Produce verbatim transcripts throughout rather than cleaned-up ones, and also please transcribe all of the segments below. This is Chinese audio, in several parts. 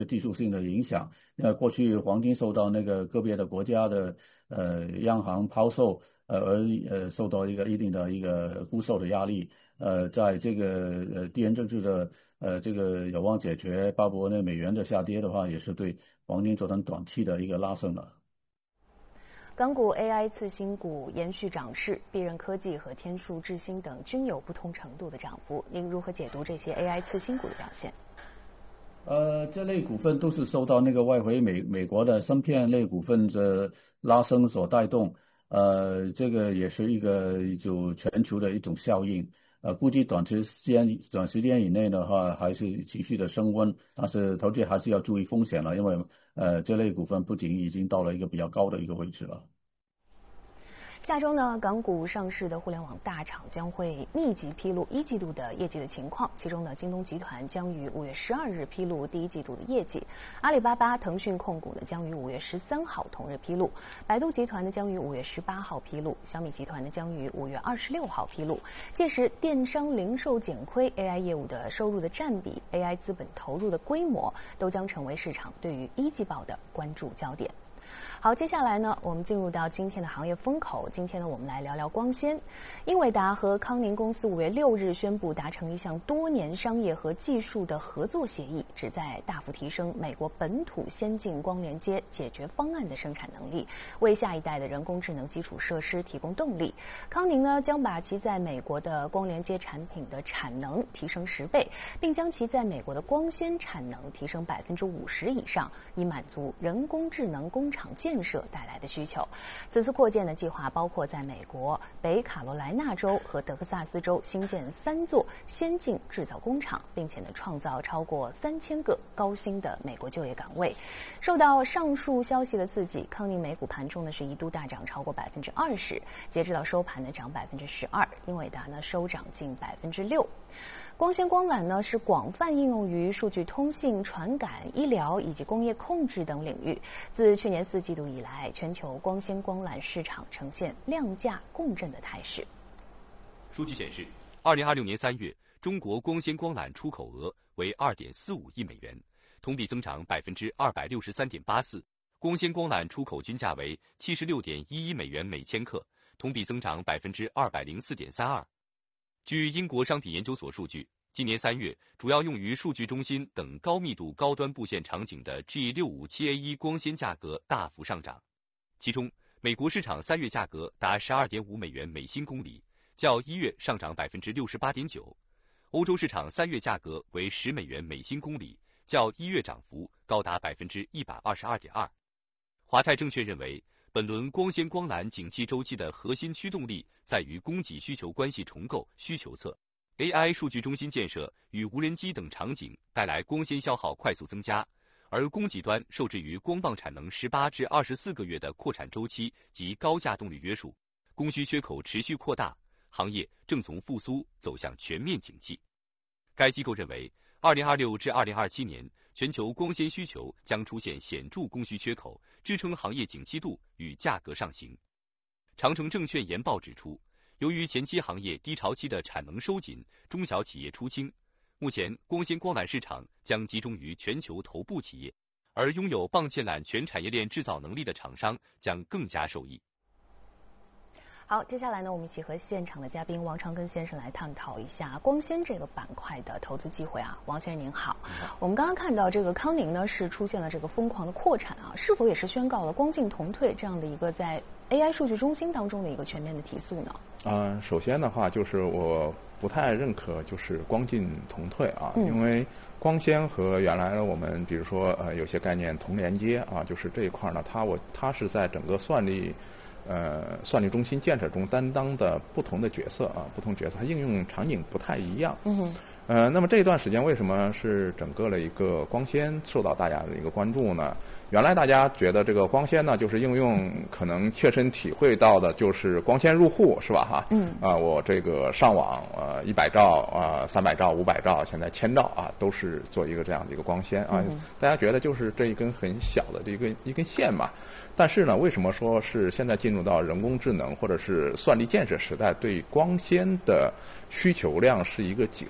技术性的影响。呃，过去黄金受到那个个别的国家的呃央行抛售，呃而呃受到一个一定的一个沽售的压力。呃，在这个呃地缘政治的呃这个有望解决，包括那美元的下跌的话，也是对黄金造成短期的一个拉升了。 港股 A I 次新股延续涨势，必任科技和天数智新等均有不同程度的涨幅。您如何解读这些 A I 次新股的表现？ 呃，这类股份都是受到那个外围美美国的芯片类股份的拉升所带动。呃，这个也是一个就全球的一种效应。呃，估计短期时间短时间以内的话，还是持续的升温，但是投资还是要注意风险了，因为呃，这类股份不仅已经到了一个比较高的一个位置了。 下周呢，港股上市的互联网大厂将会密集披露一季度的业绩的情况。其中呢，京东集团将于五月十二日披露第一季度的业绩，阿里巴巴、腾讯控股呢将于五月十三号同日披露，百度集团呢将于五月十八号披露，小米集团呢将于五月二十六号披露。届时，电商零售减亏、A I 业务的收入的占比、A I 资本投入的规模，都将成为市场对于一季报的关注焦点。好，接下来呢，我们进入到今天的行业风口。今天呢，我们来聊聊光纤。英伟达和康宁公司五月六日宣布达成一项多年商业和技术的合作协议，旨在大幅提升美国本土先进光连接解决方案的生产能力，为下一代的人工智能基础设施提供动力。康宁呢，将把其在美国的光连接产品的产能提升十倍，并将其在美国的光纤产能提升百分之五十以上，以满足人工智能工厂建设带来的需求。此次扩建的计划包括在美国北卡罗来纳州和德克萨斯州新建三座先进制造工厂，并且呢创造超过三千个高薪的美国就业岗位。受到上述消息的刺激，康宁美股盘中呢是一度大涨超过百分之二十，截至到收盘呢涨百分之十二，英伟达呢收涨近百分之六。光纤光缆呢是广泛应用于数据通信、传感、医疗以及工业控制等领域。自去年四季度以来，全球光纤光缆市场呈现量价共振的态势。 数据显示，二零二六年三月，中国光纤光缆出口额为二点四五亿美元，同比增长百分之二百六十三点八四。光纤光缆出口均价为七十六点一一美元每千克，同比增长百分之二百零四点三二。据英国商品研究所数据，今年三月，主要用于数据中心等高密度高端布线场景的 G 六五七 A 一 光纤价格大幅上涨。其中，美国市场三月价格达 十二点五美元每新公里，较一月上涨 百分之六十八点九。欧洲市场三月价格为十美元每新公里，较一月涨幅高达 百分之一百二十二点二。华泰证券认为，本轮光纤光缆景气周期的核心驱动力在于供给需求关系重构需求侧。A I 数据中心建设与无人机等场景带来光纤消耗快速增加，而供给端受制于光棒产能十八至二十四个月的扩产周期及高价动力约束，供需缺口持续扩大，行业正从复苏走向全面景气。该机构认为，二零二六至二零二七年，全球光纤需求将出现显著供需缺口，支撑行业景气度与价格上行。长城证券研报指出，由于前期行业低潮期的产能收紧，中小企业出清，目前光纤光缆市场将集中于全球头部企业，而拥有棒嵌缆全产业链制造能力的厂商将更加受益。 好，接下来呢，我们一起和现场的嘉宾王长庚先生来探讨一下光纤这个板块的投资机会啊。王先生您好，我们刚刚看到这个康宁呢是出现了这个疯狂的扩产啊，是否也是宣告了光进同退这样的一个在 A I 数据中心当中的一个全面的提速呢？ 呃，首先的话就是我不太认可就是光进同退啊，嗯、因为光纤和原来我们比如说呃有些概念同连接啊，就是这一块呢，它我它是在整个算力。呃，算力中心建设中担当的不同的角色啊，不同角色，它应用场景不太一样。嗯哼。呃，那么这一段时间为什么是整个的一个光纤受到大家的一个关注呢？原来大家觉得这个光纤呢，就是应用可能切身体会到的就是光纤入户，是吧？哈。嗯。啊、呃，我这个上网，呃，一百兆啊，三百兆、五百兆，现在千兆啊，都是做一个这样的一个光纤啊。嗯、大家觉得就是这一根很小的这个一根线嘛。但是呢，为什么说是现在进入到人工智能或者是算力建设时代，对光纤的需求量是一个几何级的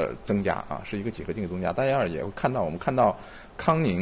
的增加啊，是一个几何经济增加。大家也会看到，我们看到康宁